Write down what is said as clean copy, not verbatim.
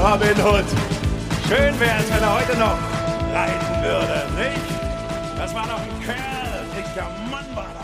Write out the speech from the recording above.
Robin Hood. Schön wär's, wenn er heute noch reiten würde, nicht? Das war doch ein Kerl, dicker Mann war